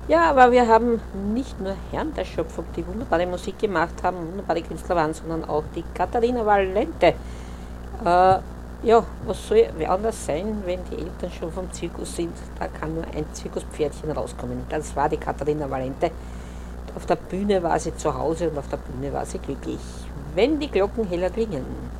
Ja, aber wir haben nicht nur Herren der Schöpfung, die wunderbare Musik gemacht haben, wunderbare Künstler waren, sondern auch die Katharina Valente. Ja, was soll anders sein, wenn die Eltern schon vom Zirkus sind? Da kann nur ein Zirkuspferdchen rauskommen. Das war die Katharina Valente. Auf der Bühne war sie zu Hause und auf der Bühne war sie glücklich. Wenn die Glocken heller klingen.